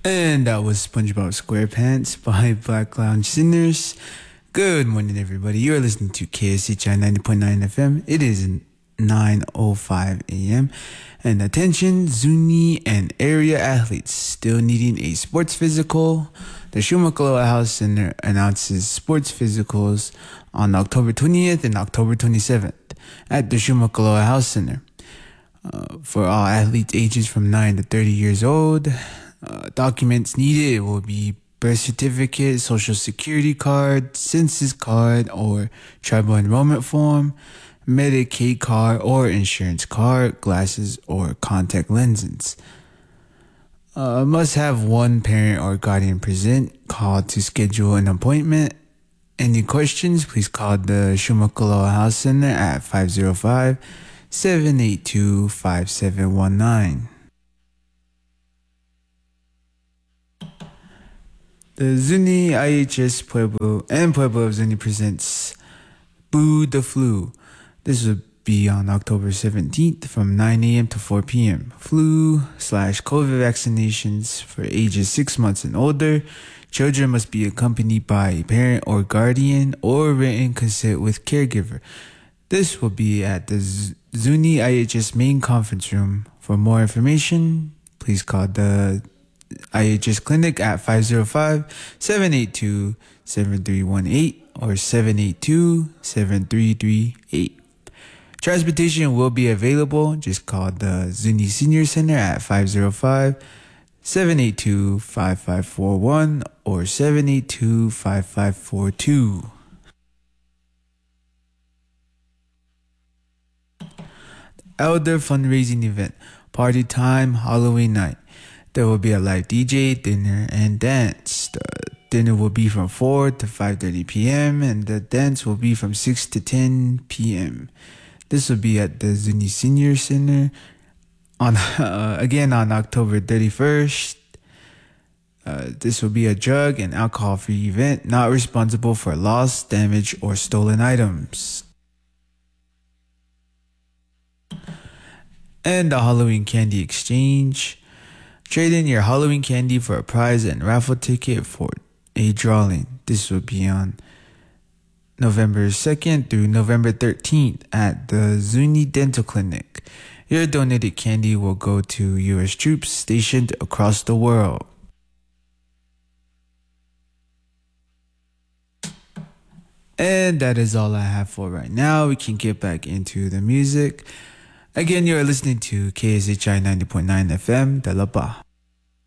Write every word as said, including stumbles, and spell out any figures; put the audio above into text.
And that was SpongeBob SquarePants by Black Lounge Sinners. Good morning, everybody. You are listening to K S H I ninety point nine F M. It is nine oh five a.m. And attention, Zuni and area athletes still needing a sports physical. The Shumakaloa House Center announces sports physicals on October twentieth and October twenty-seventh at the Shumakaloa House Center. Uh, for all athletes ages from nine to thirty years old, uh, documents needed will be birth certificate, social security card, census card, or tribal enrollment form, Medicaid card or insurance card, glasses or contact lenses. Uh, must have one parent or guardian present. Call to schedule an appointment. Any questions, please call the Shumakaloa House Center at five oh five, seven eight two, five seven one nine. The Zuni I H S Pueblo and Pueblo of Zuni presents Boo the Flu. This will be on October seventeenth from nine a.m. to four p.m. Flu slash COVID vaccinations for ages six months and older. Children must be accompanied by a parent or guardian or written consent with caregiver. This will be at the Z- Zuni I H S main conference room. For more information, please call the I H S clinic at five oh five, seven eight two, seven three one eight or seven eight two, seven three three eight. Transportation will be available. Just call the Zuni Senior Center at five oh five, seven eight two, five five four one or seven eight two, five five four two. Elder fundraising event, party time, Halloween night. There will be a live D J, dinner, and dance. The dinner will be from four to five thirty p.m. and the dance will be from six to ten p.m. This will be at the Zuni Senior Center on uh, again on October thirty-first. Uh, this will be a drug and alcohol-free event, not responsible for loss, damage, or stolen items. And the Halloween candy exchange. Trade in your Halloween candy for a prize and raffle ticket for a drawing. This will be on November second through November thirteenth at the Zuni Dental Clinic. Your donated candy will go to U S troops stationed across the world. And that is all I have for right now. We can get back into the music. Again, you are listening to K S H I ninety point nine F M, Dalapa.